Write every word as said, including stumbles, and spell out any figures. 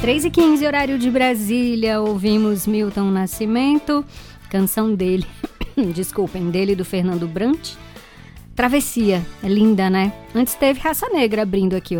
três e quinze, horário de Brasília, ouvimos Milton Nascimento, canção dele, desculpem, dele do Fernando Brant, Travessia, é linda, né? Antes teve Raça Negra abrindo aqui